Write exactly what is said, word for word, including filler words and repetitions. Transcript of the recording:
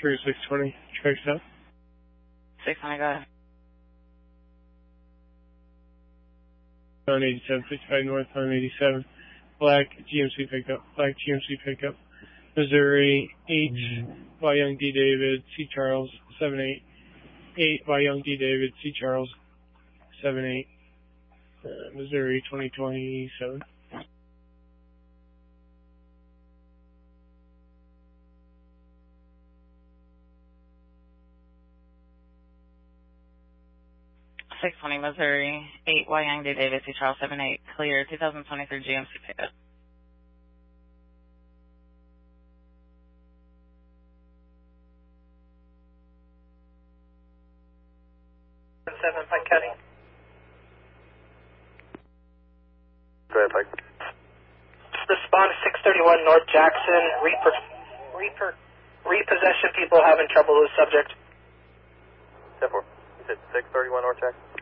three six twenty, track stop. six twenty, go ahead. On eighty-seven fifty-five North on eighty-seven. Black G M C pickup. Black G M C pickup. Missouri eight by Young D. David, C. Charles, seven eight. eight by Young D. David, C. Charles, seven eight. Uh, Missouri twenty twenty-seven. six twenty Missouri, eight Y Young D. David, C. Charles, seven eight. Clear, two thousand twenty-three G M C pickup. seven, Pike County. Go ahead, Pike. Respond to six thirty-one North Jackson. Reper, reper, repossession people having trouble with subject. ten four. You said six thirty-one North Jackson?